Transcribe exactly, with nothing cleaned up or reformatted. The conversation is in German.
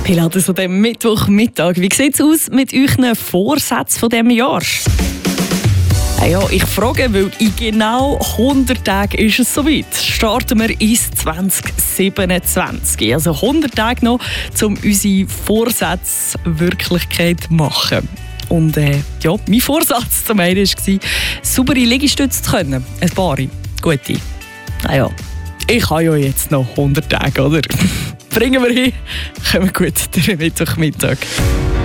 Pilates an diesem Mittwochmittag. Wie sieht es aus mit euren Vorsätzen von diesem Jahr? Ja, ich frage, weil in genau hundert Tagen ist es soweit. Starten wir ins zwanzig siebenundzwanzig. Also hundert Tage noch, um unsere Vorsätze Wirklichkeit zu machen. Und äh, ja, mein Vorsatz zum einen war, saubere Liegestütze zu können. Ein paar gute. Naja, ich habe ja jetzt noch hundert Tage, oder? Bringen wir hin, kommen wir gut durch den Mittwochmittag.